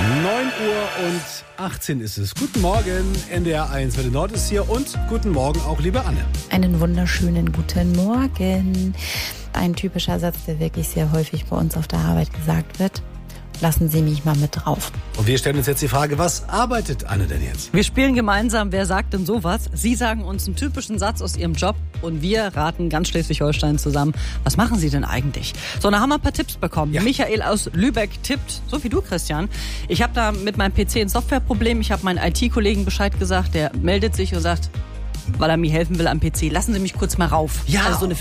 9:18 ist es. Guten Morgen, NDR 1 für den Nord ist hier und guten Morgen auch, liebe Anne. Einen wunderschönen guten Morgen. Ein typischer Satz, der wirklich sehr häufig bei uns auf der Arbeit gesagt wird. Lassen Sie mich mal mit drauf. Und wir stellen uns jetzt die Frage, was arbeitet Anne denn jetzt? Wir spielen gemeinsam Wer sagt denn sowas? Sie sagen uns einen typischen Satz aus Ihrem Job und wir raten ganz Schleswig-Holstein zusammen. Was machen Sie denn eigentlich? So, da haben wir ein paar Tipps bekommen. Ja. Michael aus Lübeck tippt, so wie du, Christian. Ich habe da mit meinem PC ein Softwareproblem. Ich habe meinen IT-Kollegen Bescheid gesagt. Der meldet sich und sagt, weil er mir helfen will am PC. Lassen Sie mich kurz mal rauf. Ja. Also so eine